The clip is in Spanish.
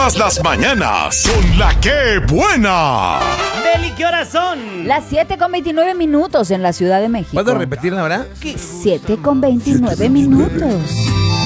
Todas las mañanas con La Que Buena. Meli, ¿qué horas son? Las 7:29 en la Ciudad de México. ¿Puedo repetir la hora? 7:29.